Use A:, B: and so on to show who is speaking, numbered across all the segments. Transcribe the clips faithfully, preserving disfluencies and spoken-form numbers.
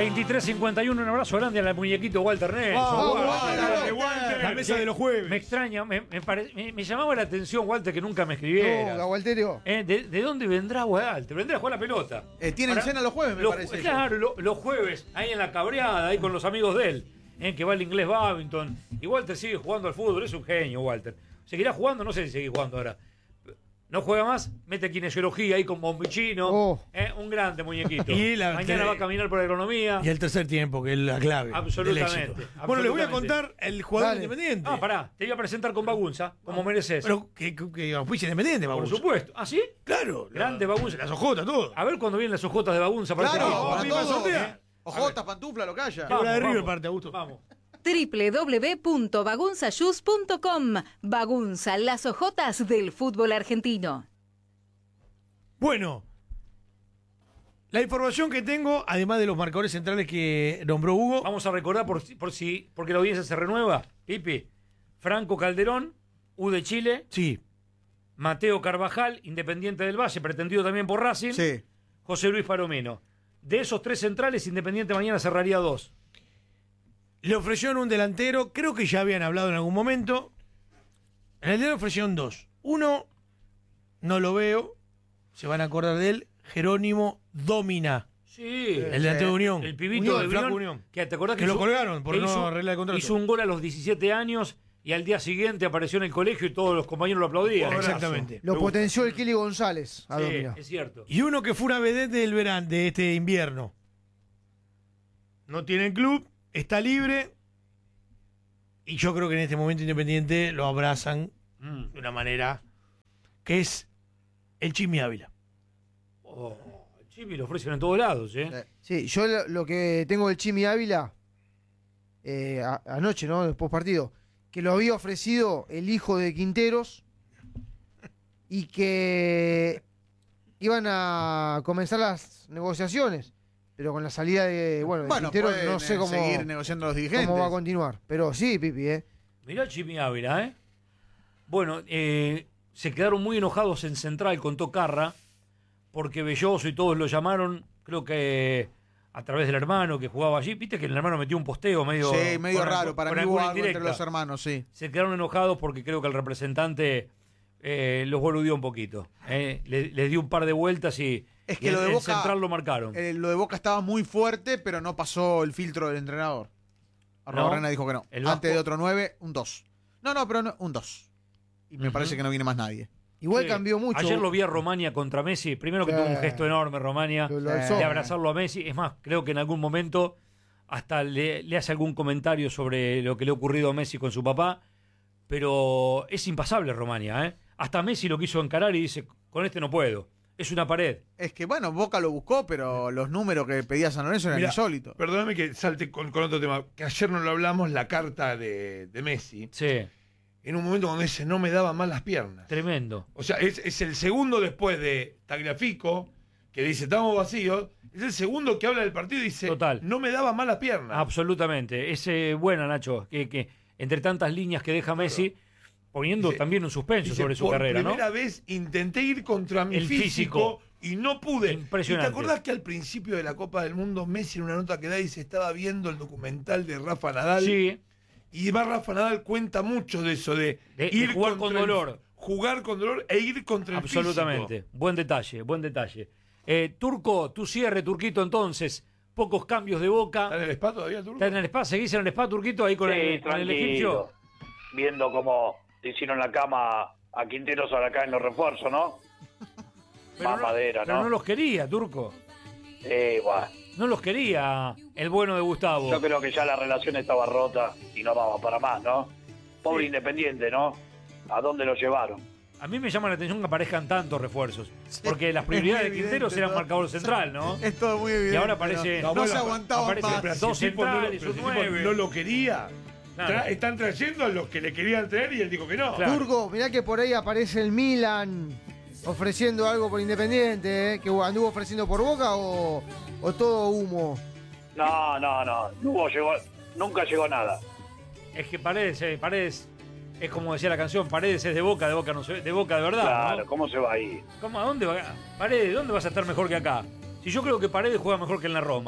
A: veintitrés cincuenta y uno, un abrazo grande al muñequito Walter Nelson.
B: Oh,
A: Walter,
B: Walter, Walter, la mesa de los jueves.
A: Me extraña, me, me, pare, me, me llamaba la atención, Walter, que nunca me escribiera.
C: No, Walterio.
A: Eh, ¿de, ¿De dónde vendrá Walter? Vendrá a jugar la pelota.
D: Eh, tienen
A: Para,
D: cena los jueves, me
A: los,
D: parece.
A: Claro, lo, los jueves, ahí en la cabreada, ahí con los amigos de él, eh, que va el inglés Babington. Y Walter sigue jugando al fútbol, es un genio, Walter. ¿Seguirá jugando? No sé si sigue jugando ahora. No juega más, mete kinesiología ahí con Bombichino. Oh. Eh, un grande muñequito. Y la, Mañana va a caminar por la economía.
B: Y el tercer tiempo, que es la clave.
A: Absolutamente.
B: Del
A: absolutamente.
B: Bueno, les voy a contar el jugador
C: Dale.
B: independiente.
A: Ah, pará, te iba a presentar con Bagunza, como mereces.
B: Pero que, que, que fuiste independiente,
A: Por
B: Bagunza.
A: supuesto. ¿Ah, sí?
B: Claro.
A: Grande Bagunza.
B: Las ojotas, todo.
A: A ver cuándo vienen las ojotas de Bagunza para
D: Claro,
A: este equipo.
D: para
B: Vamos,
D: todos.
B: sortea.
D: Ojotas, pantufla, lo calla.
B: Vamos, de River
A: vamos.
B: parte, Augusto.
A: Vamos.
E: doble u doble u doble u punto bagunza shoes punto com. Bagunza, las ojotas del fútbol argentino.
B: Bueno, la información que tengo, además de los marcadores centrales que nombró Hugo.
A: Vamos a recordar por, si- por si, porque la audiencia se renueva. Pipi, Franco Calderón, U de Chile,
B: Sí,
A: Mateo Carvajal, Independiente del Valle, pretendido también por Racing,
D: Sí.
A: José Luis Palomino. De esos tres centrales, Independiente mañana cerraría dos.
B: le ofrecieron un delantero, creo que ya habían hablado en algún momento. En el delantero ofrecieron dos. Uno, no lo veo, se van a acordar de él, Jerónimo Domina,
A: Sí.
B: el delantero de Unión.
A: El pibito
B: Unión,
A: de
B: el
A: Unión,
B: flaco Unión.
A: que te acordás
B: Que
A: que,
B: lo
A: hizo-
B: colgaron por
A: que
B: no
A: hizo-
B: arreglar el contrato.
A: Hizo un gol a los diecisiete años y al día siguiente apareció en el colegio y todos los compañeros lo aplaudían.
B: Exactamente.
C: Lo
A: Me
C: potenció el Kili González a
A: Sí,
C: Domina.
A: es cierto.
B: Y uno que fue una vedette del verano, de este invierno. No tiene club, está libre. Y yo creo que en este momento Independiente lo abrazan
A: Mm.
B: de una manera que es el Chimi Ávila.
A: Oh, el Chimi lo ofrecen en todos lados, ¿eh?
C: Sí, yo lo, lo que tengo del Chimi Ávila, eh, a- anoche, ¿no? Después partido, que lo había ofrecido el hijo de Quinteros y que iban a comenzar las negociaciones, pero con la salida de, bueno, de
D: Bueno,
C: Quinteros
D: pueden,
C: no sé
D: eh,
C: cómo,
D: seguir negociando los dirigentes.
C: cómo va a continuar. Pero sí, Pipi, ¿eh?
A: Mirá el Chimi Ávila, ¿eh? Bueno, eh, se quedaron muy enojados en Central, contó Carra, porque Belloso y todos lo llamaron, creo que a través del hermano que jugaba allí. Viste que el hermano metió un posteo medio...
D: Sí, medio
A: con-
D: raro. Para
A: con
D: mí hubo
A: alguna
D: algo entre
A: indirecta.
D: los hermanos, sí.
A: Se quedaron enojados porque creo que el representante eh, los boludeó un poquito. Eh, le- les dio un par de vueltas y,
D: Es
A: y
D: que
A: en,
D: lo de
A: en
D: Boca.
A: Central lo marcaron.
D: eh, lo de Boca estaba muy fuerte, pero no pasó el filtro del entrenador. Arrobarrena
A: ¿No?
D: dijo que no.
A: El
D: Antes
A: Vasco-
D: de otro nueve, un dos. No, no, pero no, un dos. Y me
A: Ujú.
D: parece que no viene más nadie.
C: Igual
A: Sí.
C: cambió mucho.
A: Ayer lo vi a Romania contra Messi. Primero que
C: Sí.
A: tuvo un gesto enorme, Romania,
C: Lo- lo
D: Sí.
C: alzó.
A: de abrazarlo a Messi. Es más, creo que en algún momento hasta le, le hace algún comentario sobre lo que le ha ocurrido a Messi con su papá. Pero es impasable Romania, ¿eh? Hasta Messi lo quiso encarar y dice, con este no puedo. Es una pared.
D: Es que bueno, Boca lo buscó, pero los números que pedía San Lorenzo eran
F: Mirá,
D: insólitos.
F: Perdóname que salte con, con otro tema, que ayer no lo hablamos, la carta de, de Messi,
A: Sí,
F: en un momento cuando dice no me daban mal las piernas.
A: tremendo.
F: O sea, es, es el segundo después de Tagliafico, que dice estamos vacíos, es el segundo que habla del partido y dice
A: Total.
F: no me daban mal las piernas.
A: Absolutamente. Es eh, buena, Nacho, que, que entre tantas líneas que deja Messi, poniendo
F: Dice-
A: también un suspenso
F: Dice,
A: sobre su
F: por
A: carrera, ¿no?
F: primera vez intenté ir contra mi
A: El
F: físico,
A: físico.
F: y no pude.
A: Impresionante.
F: ¿Y te acordás que al principio de la Copa del Mundo Messi en una nota que da dice estaba viendo el documental de Rafa Nadal?
A: Sí,
F: Y además Rafa Nadal cuenta mucho de eso, de,
A: De- de jugar con
F: contra el-
A: dolor.
F: jugar con dolor e ir contra el
A: absolutamente.
F: físico.
A: Buen detalle, buen detalle. Eh, Turco, tu cierre, Turquito, entonces. Pocos cambios de
F: ¿Está
A: boca.
F: en el spa todavía, Turco?
A: ¿Estás en el spa? ¿Seguís en el spa, Turquito, ahí con,
G: Sí,
A: el, con el
G: tranquilo.
A: egipcio?
G: Viendo cómo le hicieron la cama a Quinteros ahora acá en los refuerzos, ¿no? Más
A: no,
G: madera,
A: pero
G: ¿no?
A: no los quería, Turco.
G: Eh, bueno,
A: No los quería el bueno de Gustavo.
G: yo creo que ya la relación estaba rota y no vamos para más, ¿no? Pobre
A: Sí.
G: Independiente, ¿no? ¿A dónde lo llevaron?
A: A mí me llama la atención que aparezcan tantos refuerzos. Porque las prioridades
D: es
A: de
D: muy
A: Quinteros
D: evidente,
A: eran
D: ¿no?
A: marcador central, ¿no?
D: Es todo muy evidente.
A: Y ahora aparece-
D: pero
F: No,
D: No,
F: bueno,
D: se aguantaban
A: aparece
D: más.
F: Pero
A: dos
F: si el tipo no lo-
A: centrales,
F: pero si
A: un
F: el tipo
A: nueve.
F: no lo quería.
A: Claro.
F: Tra- están trayendo a los que le querían traer y él dijo que no.
A: Claro.
C: Turco, mirá que por ahí aparece el Milan ofreciendo algo por Independiente, ¿eh? Que anduvo ofreciendo por Boca o, o todo humo.
G: No, no, no. No hubo- llegó, nunca llegó nada.
A: Es que Paredes, eh, Paredes, es como decía la canción, Paredes es de Boca, de Boca no se- de Boca de verdad,
G: Claro,
A: ¿no?
G: ¿cómo se va ahí?
A: ¿Cómo, ¿A dónde va? Paredes, ¿dónde vas a estar mejor que acá? Si yo creo que Paredes juega mejor que en la Roma.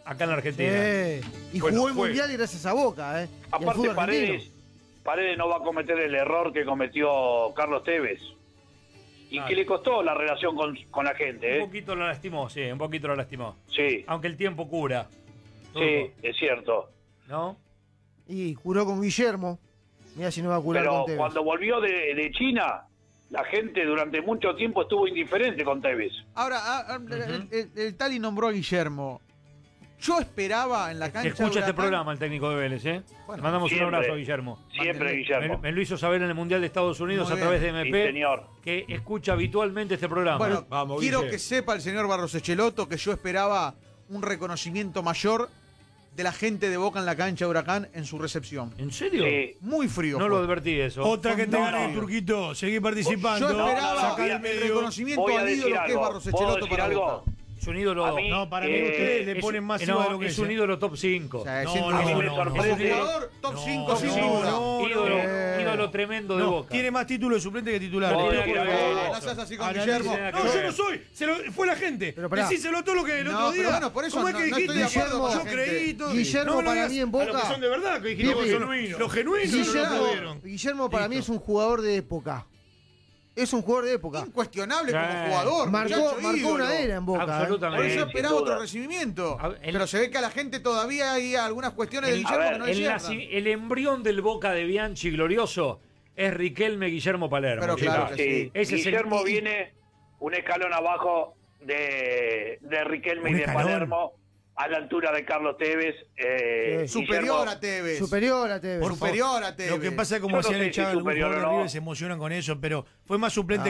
A: acá en la Argentina.
C: Eh, y
F: Bueno,
C: jugó el
F: fue.
C: Mundial y gracias a Boca, ¿eh? Y al
G: Aparte,
C: fútbol
G: Paredes,
C: argentino.
G: Paredes no va a cometer el error que cometió Carlos Tevez. Y
A: Claro.
G: que le costó la relación con, con la gente,
A: Un
G: ¿eh?
A: poquito lo lastimó, sí, un poquito lo lastimó.
G: Sí,
A: Aunque el tiempo cura.
G: sí, es cierto.
A: ¿No?
C: Y curó con Guillermo. Mira si no va a curar
G: Pero
C: con Tevez.
G: cuando volvió de, de China, la gente durante mucho tiempo estuvo indiferente con Tevez.
D: Ahora, ah, ah, el, el- el Tali nombró a Guillermo. Yo esperaba en la
A: Que
D: cancha.
A: escucha
D: de
A: este
D: Huracán-
A: programa el técnico de Vélez, ¿eh?
D: Bueno,
A: Le mandamos
G: siempre.
A: un abrazo a Guillermo.
G: Siempre,
D: Mándenle.
A: Me,
G: Guillermo.
A: me lo hizo saber en el Mundial de Estados Unidos
D: Muy
A: a través de
D: bien.
A: M
G: Sí,
A: P
G: señor.
A: que escucha habitualmente este programa.
D: Bueno,
A: ¿eh?
F: Vamos,
D: quiero
F: Guille.
D: que sepa el señor Barros Echeloto que yo esperaba un reconocimiento mayor de la gente de Boca en la cancha de Huracán en su recepción.
A: ¿En serio?
G: Sí.
D: Muy frío.
A: No
D: fue.
A: lo advertí eso.
B: Otra que te
G: No,
B: gane,
G: no.
B: Turquito. Seguí participando.
D: Yo esperaba
B: Saca
G: no,
B: del
G: no,
D: el
B: medio.
D: reconocimiento
G: Voy a
D: al
G: decir
D: ídolo que es
G: algo.
D: Barros
G: ¿Puedo
D: Echeloto
G: decir
D: para
G: algo?
D: Boca.
A: Es un ídolo.
G: A mí,
B: No, para mí
G: Eh,
B: ustedes le
A: es,
B: ponen más
A: eh,
B: igual
A: no,
B: de lo que
A: es
B: es.
A: un ídolo top cinco.
D: O sea,
B: No,
D: siendo
B: no,
G: a mí me
B: no, no.
G: sorprende.
D: Es un jugador top
B: No,
D: cinco sin
B: no,
D: duda.
B: no,
A: ídolo,
C: Eh.
A: ídolo tremendo de
B: No,
A: Boca.
B: tiene más títulos de suplente que titular.
A: No,
B: Te
A: tiene
B: lo
A: que
B: juro.
A: ver.
D: No, no seas así con
B: Analice.
D: Guillermo.
A: Nada que
B: No, yo
A: ver.
B: no soy. Se lo, fue la gente.
C: Pero pará.
B: Decíselo todo lo que el
D: No,
B: otro
D: pero
B: día.
D: bueno, por eso
B: ¿Cómo es
D: no-
B: que
D: no
B: dijiste?
D: estoy de acuerdo con
B: yo
D: la gente.
B: creí todo.
C: Guillermo,
B: No me lo
C: para
B: digas
C: mí en
B: a los
C: Boca-
B: que son de verdad, que dijiste
C: Pipi,
B: que son los genuinos. no lo
C: Guillermo,
B: pudieron.
C: Guillermo para mí es
B: Listo.
C: un jugador de época. Es un jugador de época.
D: Incuestionable como
A: Sí.
D: jugador.
C: Marcó,
D: muchacho,
C: marcó
D: ídolo.
C: una era en Boca. ¿eh?
D: Por
A: Absolutamente.
D: eso
G: sin
D: esperaba
G: duda.
D: otro recibimiento.
A: A ver, el-
D: Pero se ve que a la gente todavía hay algunas cuestiones de
A: El-
D: Guillermo
G: a ver,
D: que no
A: El,
D: le
A: naci-
D: cierran.
A: el embrión del Boca de Bianchi glorioso es Riquelme Guillermo Palermo.
D: Pero
A: chicos.
D: claro que
G: Sí,
A: Ese es el-
G: Guillermo
A: y-
G: viene un escalón abajo de, de Riquelme
B: Un
G: y de
B: escalón.
G: Palermo, a la altura de Carlos Tevez. eh,
C: Sí.
D: Superior
G: Guillermo-
D: a Tevez.
C: Superior a Tevez.
D: Por superior a Tevez.
B: Lo que pasa es como
G: Yo no
B: si han
G: sé si
B: echado a algún
G: superior
B: jugador
G: o
B: de
G: no.
B: River, se emocionan con eso, pero fue más suplente